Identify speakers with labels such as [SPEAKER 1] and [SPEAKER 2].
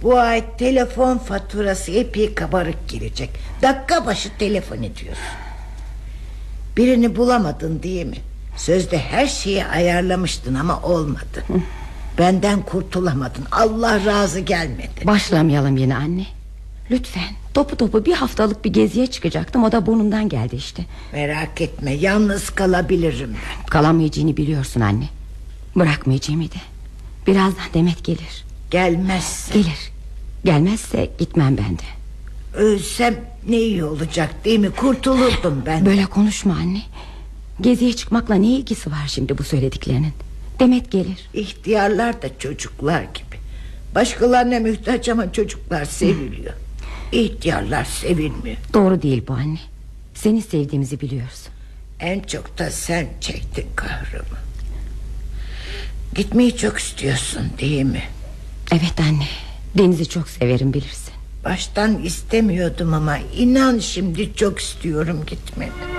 [SPEAKER 1] Bu ay telefon faturası epey kabarık gelecek. Dakika başı telefon ediyorsun. Birini bulamadın değil mi? Sözde her şeyi ayarlamıştın ama olmadı. Benden kurtulamadın. Allah razı gelmedi.
[SPEAKER 2] Başlamayalım yine anne. Lütfen. Topu bir haftalık bir geziye çıkacaktım. O da burnumdan geldi işte.
[SPEAKER 1] Merak etme, yalnız kalabilirim ben.
[SPEAKER 2] Kalamayacağını biliyorsun anne. Bırakmayacağımı da. Birazdan Demet gelir.
[SPEAKER 1] Gelmezse?
[SPEAKER 2] Gelir. Gelmezse gitmem ben de.
[SPEAKER 1] Ölsem ne iyi olacak değil mi? Kurtulurdum ben.
[SPEAKER 2] Böyle konuşma anne. Geziye çıkmakla ne ilgisi var şimdi bu söylediklerinin? Demet gelir.
[SPEAKER 1] İhtiyarlar da çocuklar gibi. Başkalarına muhtaç ama çocuklar seviliyor. İhtiyarlar sevilmiyor.
[SPEAKER 2] Doğru değil bu anne. Seni sevdiğimizi biliyorsun.
[SPEAKER 1] En çok da sen çektin kahrımı. Gitmeyi çok istiyorsun değil mi?
[SPEAKER 2] Evet anne. Denizi çok severim bilirsin.
[SPEAKER 1] Baştan istemiyordum ama inan şimdi çok istiyorum gitmeni.